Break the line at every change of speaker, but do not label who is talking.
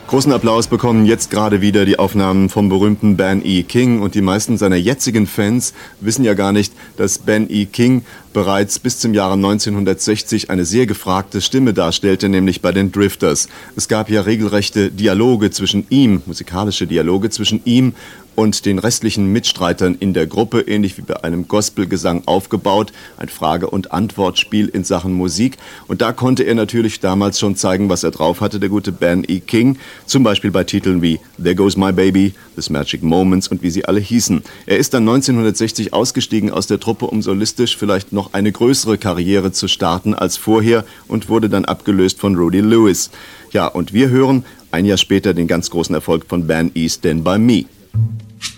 Großen Applaus bekommen jetzt gerade wieder die Aufnahmen vom berühmten Ben E. King, und die meisten seiner jetzigen Fans wissen ja gar nicht, dass Ben E. King bereits bis zum Jahre 1960 eine sehr gefragte Stimme darstellte, nämlich bei den Drifters. Es gab ja regelrechte Dialoge zwischen ihm, musikalische Dialoge zwischen ihm und den restlichen Mitstreitern in der Gruppe, ähnlich wie bei einem Gospelgesang aufgebaut, ein Frage- und Antwortspiel in Sachen Musik. Und da konnte er natürlich damals schon zeigen, was er drauf hatte, der gute Ben E. King, zum Beispiel bei Titeln wie There Goes My Baby, This Magic Moments und wie sie alle hießen. Er ist dann 1960 ausgestiegen aus der Truppe, um solistisch vielleicht noch eine größere Karriere zu starten als vorher, und wurde dann abgelöst von Rudy Lewis. Ja, und wir hören ein Jahr später den ganz großen Erfolg von Ben E. Stand By Me.